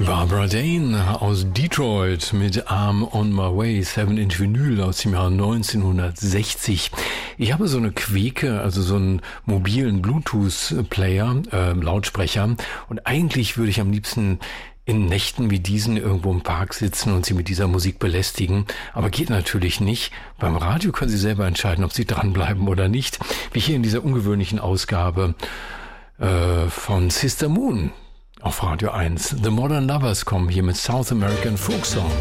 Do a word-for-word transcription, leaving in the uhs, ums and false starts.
Barbara Dane aus Detroit mit I'm on my way, seven inch Vinyl aus dem Jahr neunzehnhundertsechzig. Ich habe so eine Queke, also so einen mobilen Bluetooth-Player, äh, Lautsprecher, und eigentlich würde ich am liebsten in Nächten wie diesen irgendwo im Park sitzen und Sie mit dieser Musik belästigen. Aber geht natürlich nicht. Beim Radio können Sie selber entscheiden, ob Sie dranbleiben oder nicht. Wie hier in dieser ungewöhnlichen Ausgabe äh, von Sister Moon auf Radio eins. The Modern Lovers kommen hier mit South American Folk Song.